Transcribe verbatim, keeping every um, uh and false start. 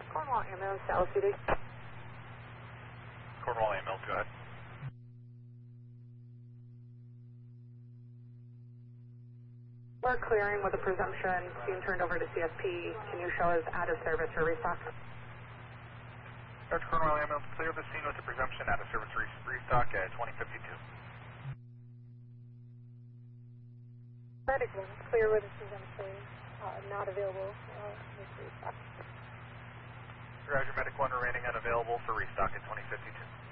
Cornwall ambulance to L C D. Cornwall ambulance, go ahead. We're clearing with a presumption being turned over to C S P. Can you show us out of service for restock? Doctor Cornwall ambulance, clear the scene with the presumption out of service re restock at twenty fifty-two. Medical, clear with a presumption uh, not available uh, with restock. Roger, medic one remaining unavailable for restock at twenty fifty-two.